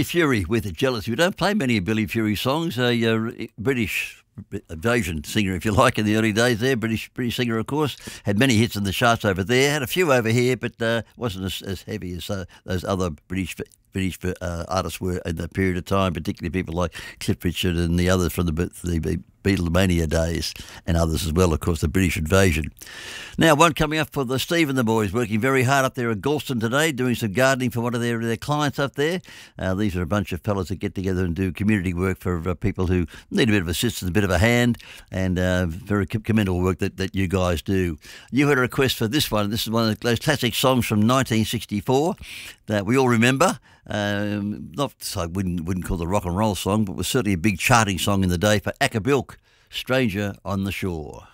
Fury with Jealousy. We don't play many of Billy Fury songs. British invasion singer, if you like, in the early days there. British singer, of course. Had many hits in the charts over there. Had a few over here, but wasn't as heavy as those other British artists were in that period of time, particularly people like Cliff Richard and the others from the Beatlemania days, and others as well, of course, the British invasion. Now, one coming up for the Steve and the boys, working very hard up there at Galston today, doing some gardening for one of their clients up there. These are a bunch of fellas that get together and do community work for people who need a bit of assistance, a bit of a hand, and very commendable work that you guys do. You had a request for this one. This is one of those classic songs from 1964 that we all remember. Not I wouldn't call it a rock and roll song, but was certainly a big charting song in the day for Acker Bilk, Stranger on the Shore.